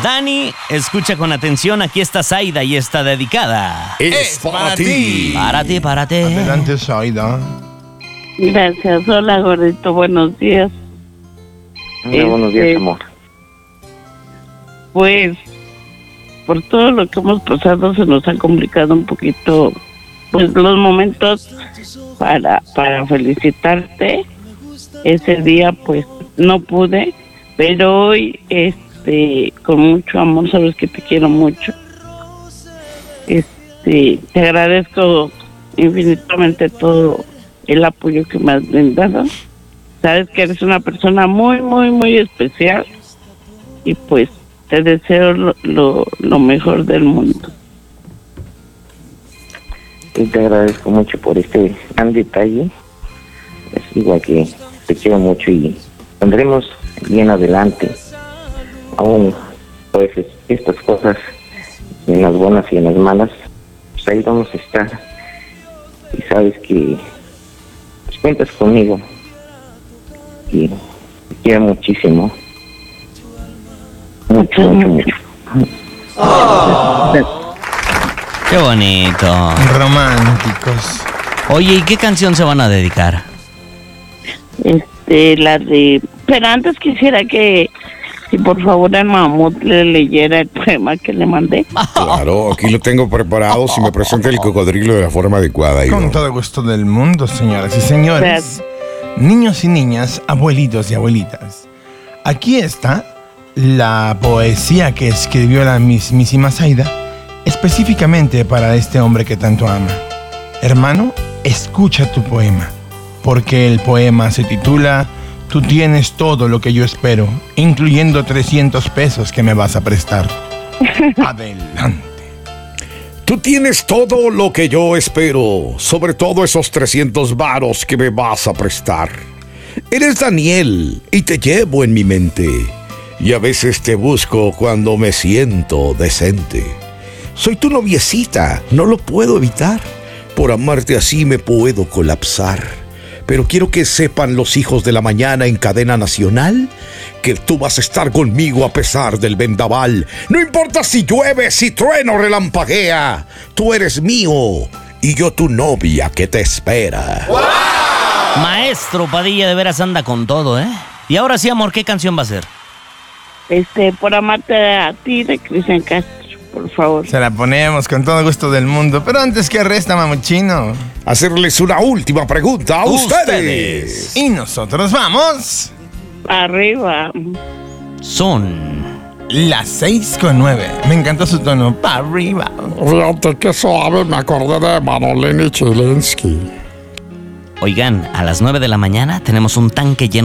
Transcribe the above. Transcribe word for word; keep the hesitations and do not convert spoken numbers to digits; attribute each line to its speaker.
Speaker 1: Dani, escucha con atención, aquí está Zaida y está dedicada.
Speaker 2: Es para ti.
Speaker 1: Para ti, para ti.
Speaker 3: Adelante, Zaida.
Speaker 4: Gracias. Hola, gordito. Buenos días.
Speaker 5: Hola, buenos días,
Speaker 4: Este,
Speaker 5: amor.
Speaker 4: Pues, por todo lo que hemos pasado, se nos ha complicado un poquito, pues, los momentos para, para felicitarte. Ese día, pues, no pude, pero hoy, este, con mucho amor, sabes que te quiero mucho. Este, te agradezco infinitamente todo el apoyo que me has brindado. Sabes que eres una persona muy, muy, muy especial y pues te deseo lo, lo, lo mejor del mundo.
Speaker 5: Y te agradezco mucho por este gran detalle. Es igual que te quiero mucho y tendremos bien adelante aún pues estas cosas, en las buenas y en las malas, pues ahí vamos a estar. Y sabes que pues, cuentas conmigo y te quiero muchísimo. Mucho, mucho, mucho.
Speaker 1: Qué bonito.
Speaker 3: Románticos.
Speaker 1: Oye, ¿y qué canción se van a dedicar?
Speaker 4: Este, la de... Pero antes quisiera que, si por favor el Mamut le leyera el poema que le mandé.
Speaker 2: Claro, aquí lo tengo preparado. Si me presenta el cocodrilo de la forma adecuada.
Speaker 3: Con
Speaker 2: Iván.
Speaker 3: todo gusto del mundo, señoras y señores. Niños y niñas, abuelitos y abuelitas. Aquí está la poesía que escribió la mismísima Zaida, específicamente para este hombre que tanto ama. Hermano, escucha tu poema, porque el poema se titula Tú tienes todo lo que yo espero, incluyendo trescientos pesos que me vas a prestar. Adelante.
Speaker 2: Tú tienes todo lo que yo espero, sobre todo esos trescientos varos que me vas a prestar. Eres Daniel y te llevo en mi mente, y a veces te busco cuando me siento decente. Soy tu noviecita, no lo puedo evitar. Por amarte así me puedo colapsar. Pero quiero que sepan los hijos de la mañana en cadena nacional que tú vas a estar conmigo a pesar del vendaval. No importa si llueve, si trueno relampaguea. Tú eres mío y yo tu novia que te espera.
Speaker 1: Maestro Padilla, de veras anda con todo, ¿eh? Y ahora sí, amor, ¿qué canción va a ser?
Speaker 4: Este, por amarte a ti, de Cristian Castro, por favor.
Speaker 3: Se la ponemos con todo gusto del mundo. Pero antes que resta, mamuchino.
Speaker 2: Hacerles una última pregunta a ustedes.
Speaker 1: Ustedes.
Speaker 3: Y nosotros vamos.
Speaker 4: Arriba.
Speaker 1: Son...
Speaker 3: Las seis con nueve. Me encanta su tono. Pa' arriba.
Speaker 2: Fíjate qué suave, me acordé de Manolini Chilinsky.
Speaker 1: Oigan, a las nueve de la mañana tenemos un tanque lleno